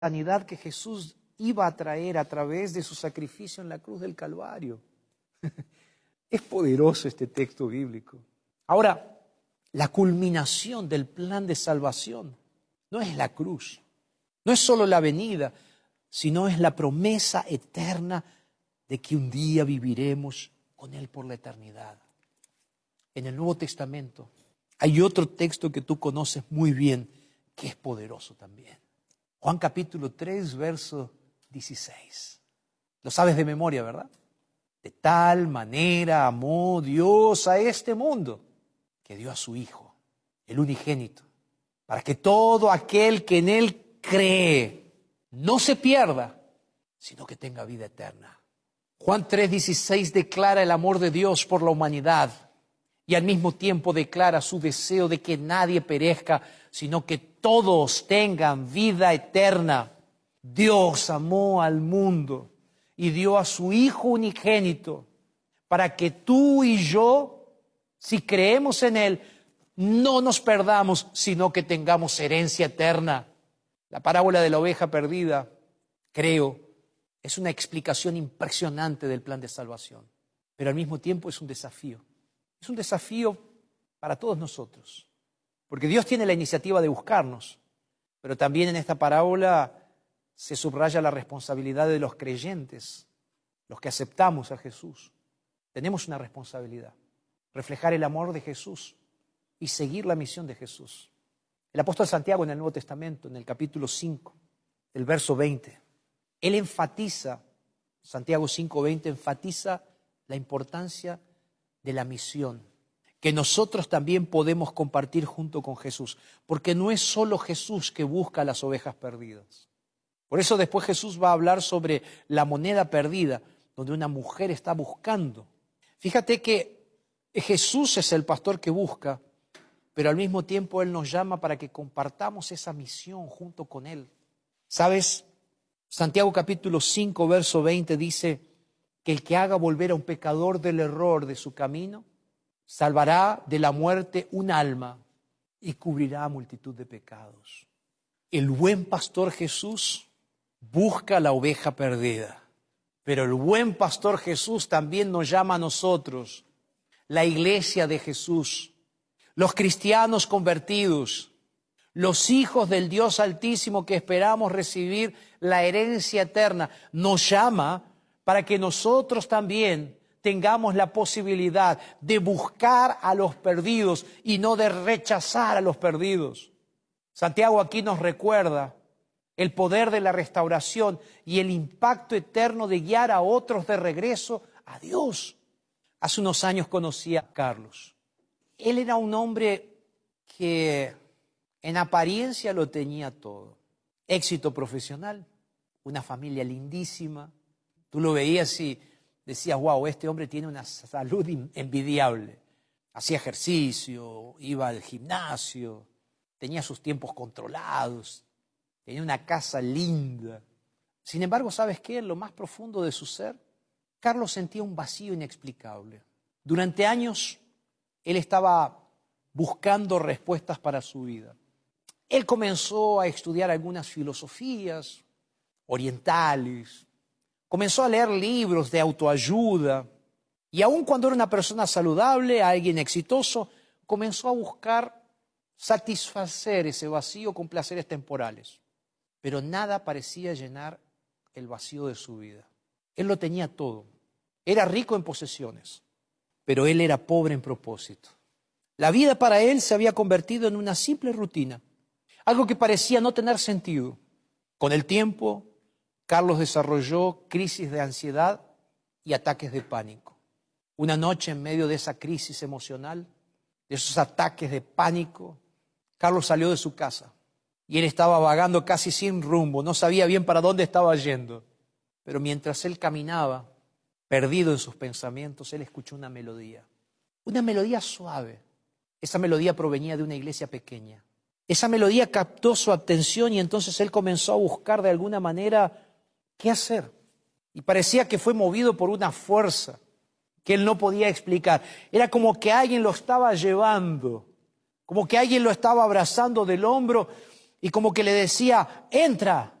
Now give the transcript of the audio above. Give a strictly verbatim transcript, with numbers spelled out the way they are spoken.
sanidad que Jesús iba a traer a través de su sacrificio en la cruz del Calvario. Es poderoso este texto bíblico. Ahora, la culminación del plan de salvación no es la cruz, no es solo la venida, sino es la promesa eterna de que un día viviremos con Él por la eternidad. En el Nuevo Testamento hay otro texto que tú conoces muy bien, que es poderoso también. Juan capítulo tres, verso dieciséis. Lo sabes de memoria, ¿verdad? De tal manera amó Dios a este mundo, que dio a su Hijo, el unigénito, para que todo aquel que en Él cree no se pierda, sino que tenga vida eterna. Juan tres dieciséis declara el amor de Dios por la humanidad y al mismo tiempo declara su deseo de que nadie perezca, sino que todos tengan vida eterna. Dios amó al mundo y dio a su Hijo unigénito para que tú y yo, si creemos en Él, no nos perdamos, sino que tengamos herencia eterna. La parábola de la oveja perdida, creo, es una explicación impresionante del plan de salvación, pero al mismo tiempo es un desafío. Es un desafío para todos nosotros, porque Dios tiene la iniciativa de buscarnos, pero también en esta parábola se subraya la responsabilidad de los creyentes, los que aceptamos a Jesús. Tenemos una responsabilidad, reflejar el amor de Jesús y seguir la misión de Jesús. El apóstol Santiago en el Nuevo Testamento, en el capítulo cinco, el verso veinte, él enfatiza, Santiago cinco veinte, enfatiza la importancia de la misión que nosotros también podemos compartir junto con Jesús, porque no es solo Jesús que busca las ovejas perdidas. Por eso después Jesús va a hablar sobre la moneda perdida, donde una mujer está buscando. Fíjate que Jesús es el pastor que busca, pero al mismo tiempo Él nos llama para que compartamos esa misión junto con Él. ¿Sabes? Santiago capítulo cinco, verso veinte dice que el que haga volver a un pecador del error de su camino, salvará de la muerte un alma y cubrirá multitud de pecados. El buen pastor Jesús busca la oveja perdida, pero el buen pastor Jesús también nos llama a nosotros, la iglesia de Jesús, los cristianos convertidos, los hijos del Dios Altísimo que esperamos recibir la herencia eterna, nos llama para que nosotros también tengamos la posibilidad de buscar a los perdidos y no de rechazar a los perdidos. Santiago aquí nos recuerda el poder de la restauración y el impacto eterno de guiar a otros de regreso a Dios. Hace unos años conocí a Carlos. Él era un hombre que en apariencia lo tenía todo. Éxito profesional, una familia lindísima. Tú lo veías y decías, wow, este hombre tiene una salud envidiable. Hacía ejercicio, iba al gimnasio, tenía sus tiempos controlados, tenía una casa linda. Sin embargo, ¿sabes qué? En lo más profundo de su ser, Carlos sentía un vacío inexplicable. Durante años, él estaba buscando respuestas para su vida. Él comenzó a estudiar algunas filosofías orientales, comenzó a leer libros de autoayuda y aun cuando era una persona saludable, alguien exitoso, comenzó a buscar satisfacer ese vacío con placeres temporales. Pero nada parecía llenar el vacío de su vida. Él lo tenía todo. Era rico en posesiones, pero él era pobre en propósito. La vida para él se había convertido en una simple rutina, algo que parecía no tener sentido. Con el tiempo, Carlos desarrolló crisis de ansiedad y ataques de pánico. Una noche, en medio de esa crisis emocional, de esos ataques de pánico, Carlos salió de su casa y él estaba vagando casi sin rumbo, no sabía bien para dónde estaba yendo. Pero mientras él caminaba, perdido en sus pensamientos, él escuchó una melodía. Una melodía suave. Esa melodía provenía de una iglesia pequeña. Esa melodía captó su atención y entonces él comenzó a buscar de alguna manera qué hacer. Y parecía que fue movido por una fuerza que él no podía explicar. Era como que alguien lo estaba llevando, como que alguien lo estaba abrazando del hombro y como que le decía, entra,